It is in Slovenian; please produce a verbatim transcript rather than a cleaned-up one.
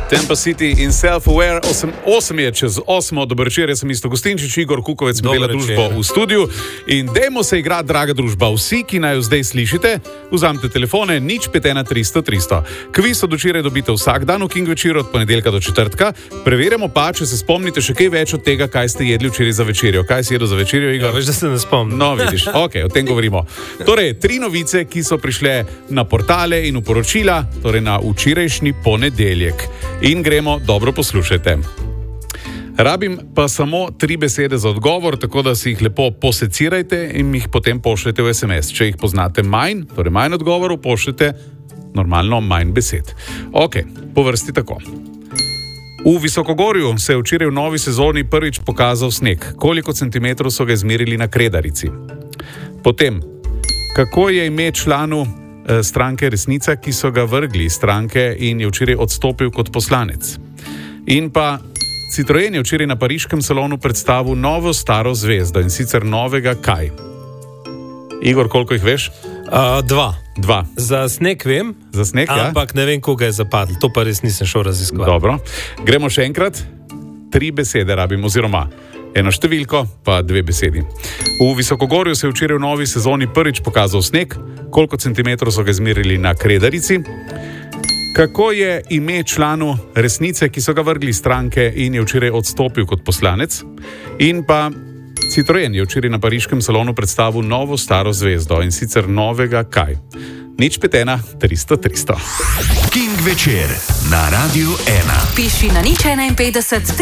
Tempa City in Self-Aware, osem je čez osmo, dober večer, jaz sem Isto Gostinčič, Igor Kukovec, Bela družba v studiu in dajmo se igrati, draga družba, vsi, ki naj jo zdaj slišite, vzamite telefone, nič pet ena tristo tristo. Kviz od včeraj dobite vsak dan v King večeru od ponedeljka do četrtka, preverjamo pa, če se spomnite še kaj več od tega, kaj ste jedli včeraj za večerjo. Kaj si jedel za večerjo, Igor? Ja, veš, da se ne spomnim. No, vidiš, ok, o tem govorimo. Torej, tri novice, ki so prišle na portale in v poročila, torej na včerajšnji ponedeljek. In gremo, dobro poslušajte. Rabim pa samo tri besede za odgovor, tako da si jih lepo posecirajte in jih potem pošljete v es em es. Če jih poznate manj, torej manj odgovorov, pošljete normalno manj besed. Ok, po vrsti tako. V Visokogorju se je včeraj v novi sezoni prvič pokazal sneg. Koliko centimetrov so ga izmerili na Kredarici? Potem, kako je ime članu stranke Resnica, ki so ga vrgli iz stranke in je včeraj odstopil kot poslanec. In pa Citroen je včeraj na pariškem salonu predstavil novo staro zvezdo in sicer novega kaj? Igor, koliko jih veš? Uh, dva. Dva. Za sneg vem, Za sneg, ja? ampak ne vem, koga je zapadlo. To pa res nisem šel raziskovati. Dobro. Gremo še enkrat. Tri besede rabim, oziroma eno številko, pa dve besedi. V Visokogorju se je včeraj v novi sezoni prvič pokazal sneg. Koliko centimetrov so ga izmerili na Kredarici? Kako je ime članu Resnice, ki so ga vrgli iz stranke in je včeraj odstopil kot poslanec? In pa Citroen je včeraj na pariškem salonu predstavil novo staro zvezdo in sicer novega kaj? Nič pet ena tristo tristo. King večer na Radiu ena. Piši na nič enainpetdeset